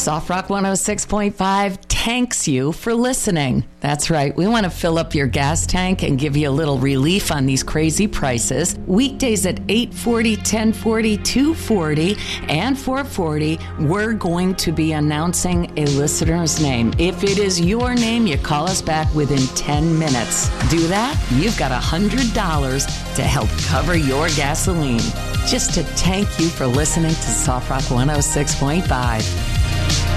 Soft Rock 106.5 thanks you for listening. That's right. We want to fill up your gas tank and give you a little relief on these crazy prices. Weekdays at 8:40, 10:40, 2:40, and 4:40, we're going to be announcing a listener's name. If it is your name, you call us back within 10 minutes. Do that, you've got $100 to help cover your gasoline. Just to thank you for listening to Soft Rock 106.5.